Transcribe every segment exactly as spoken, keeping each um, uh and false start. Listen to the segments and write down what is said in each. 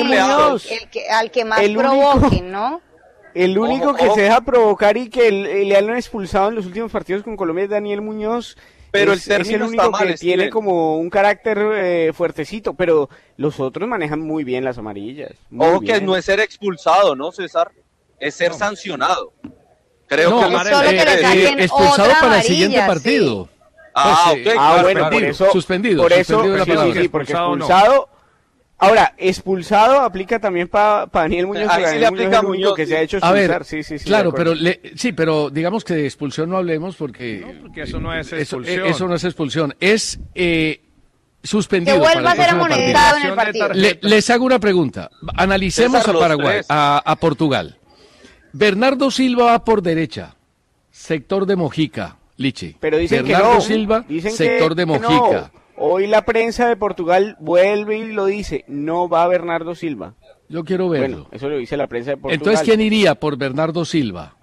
Muñoz. El que, al que más El único- provoquen, ¿no? El único Ojo, que ojo. se deja provocar y que el- le han expulsado en los últimos partidos con Colombia es Daniel Muñoz. Pero es, el término es el está único mal, que Steven. tiene como un carácter eh, fuertecito, pero los otros manejan muy bien las amarillas. muy Ojo que bien. no es ser expulsado, ¿no, César? Es ser sancionado. Creo No, que es más solo que le eh, saquen expulsado otra para el siguiente amarilla, partido. Ah, Pues, ok, eh, Ah, claro, bueno, claro. por eso. Suspendido, Por eso, suspendido la sí, palabra. sí, sí, porque Expulsado no. expulsado. Ahora, expulsado aplica también para Daniel Muñoz. Ahí porque sí le Daniel aplica Muñoz es a el único Muñoz, que sí. se ha hecho A ver, expulsar. Sí, sí, sí, de claro, acuerdo. pero le, sí, pero digamos que de expulsión no hablemos porque, No, porque eso no es eso, expulsión. eso no es expulsión, es eh, suspendido. Que vuelva para a el ser próximo partido. amonestado en el De partido. tarjeta. Le- les hago una pregunta. Analicemos César, a los Paraguay, tres. a, a Portugal. Bernardo Silva va por derecha, sector de Mojica, Lichi. Pero dicen Bernardo que no. Silva, Dicen que- sector de que no. Mojica. Hoy la prensa de Portugal vuelve y lo dice. No va Bernardo Silva. Yo quiero verlo. Bueno, eso lo dice la prensa de Portugal. Entonces, ¿quién iría por Bernardo Silva?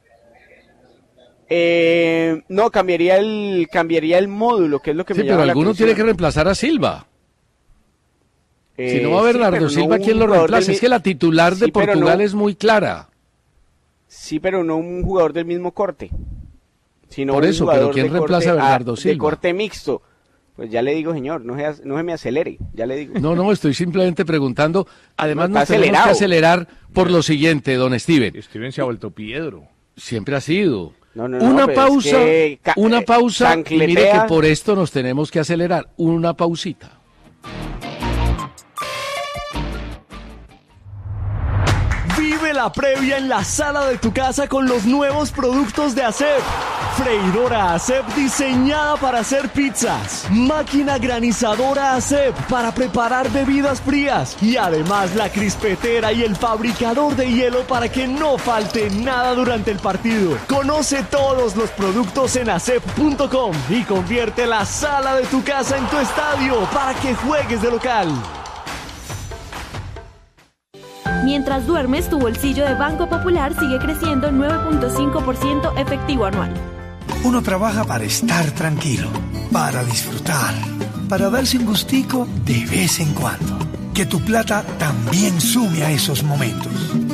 Eh, no, cambiaría el cambiaría el módulo, que es lo que Sí, me llama pero la alguno atención. tiene que reemplazar a Silva. Eh, Si no va sí, Bernardo pero no Silva, un ¿quién lo jugador del reemplaza? mi- Es que la titular de Sí, pero Portugal no- es muy clara. Sí, pero no un jugador del mismo corte. Sino Por un eso, pero jugador ¿quién de reemplaza corte, a Bernardo ah, de Silva? corte mixto. Pues ya le digo, señor, no se, no se me acelere, ya le digo. No, no, estoy simplemente preguntando. Además, No, nos está tenemos que acelerado. acelerar por lo siguiente, don Steven. Steven se ha vuelto piedro. Siempre ha sido. No, no, no, una pero es pausa, que ca- una eh, pausa, y mire que chancletea. por esto nos tenemos que acelerar. Una pausita. Vive la previa en la sala de tu casa con los nuevos productos de ASEP. Freidora ASEP diseñada para hacer pizzas. Máquina granizadora ASEP para preparar bebidas frías. Y además la crispetera y el fabricador de hielo para que no falte nada durante el partido. Conoce todos los productos en asep punto com y convierte la sala de tu casa en tu estadio para que juegues de local. Mientras duermes, tu bolsillo de Banco Popular sigue creciendo en nueve punto cinco por ciento efectivo anual. Uno trabaja para estar tranquilo, para disfrutar, para darse un gustico de vez en cuando. Que tu plata también sume a esos momentos.